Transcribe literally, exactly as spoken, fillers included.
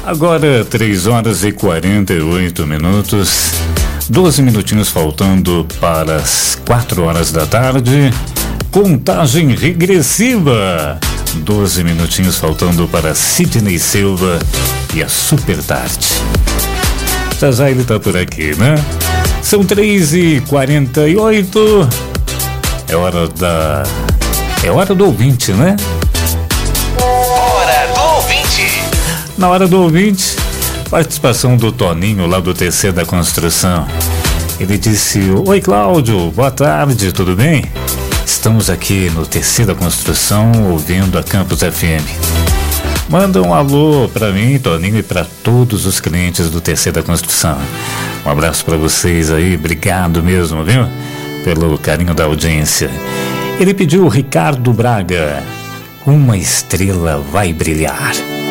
Agora três horas e quarenta e oito minutos, doze minutinhos faltando para as quatro horas da tarde. Contagem regressiva, doze minutinhos faltando para Sidney Silva e a Super Tarde. Já já ele tá por aqui, né? São três e quarenta e oito. É hora da... É hora do ouvinte, né? Hora do ouvinte. Na hora do ouvinte, participação do Toninho lá do T C da Construção. Ele disse: oi Cláudio, boa tarde, tudo bem? Estamos aqui no T C da Construção ouvindo a Campus F M. Manda um alô pra mim, Toninho, e pra todos os clientes do T C da Construção. Um abraço pra vocês aí, obrigado mesmo, viu? Pelo carinho da audiência. Ele pediu o Ricardo Braga, Uma Estrela Vai Brilhar.